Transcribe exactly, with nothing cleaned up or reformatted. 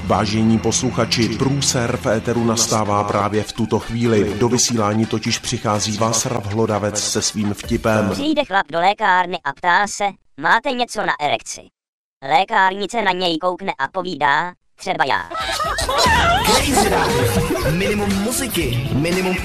Vážení posluchači, průser v éteru nastává právě v tuto chvíli. Do vysílání totiž přichází Václav Hlodavec se svým vtipem. Přijde chlap do lékárny a ptá se, máte něco na erekci? Lékárnice na něj koukne a povídá, třeba já. Crazy Radio. Minimum muziky, minimum